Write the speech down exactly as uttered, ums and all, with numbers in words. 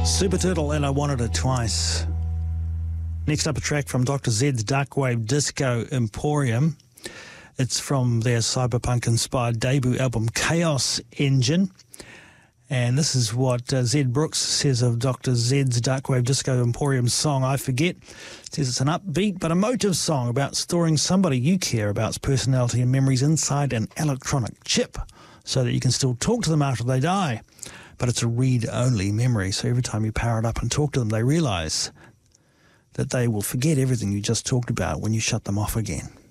Super Turtle and I Wanted It Twice. Next up, a track from Doctor Zed's Darkwave Disco Emporium. It's from their cyberpunk-inspired debut album, Chaos Engine. And this is what uh, Zed Brooks says of Doctor Zed's Darkwave Disco Emporium song, I Forget. It says it's an upbeat but emotive song about storing somebody you care about's personality and memories inside an electronic chip so that you can still talk to them after they die. But it's a read-only memory, so every time you power it up and talk to them, they realise that they will forget everything you just talked about when you shut them off again.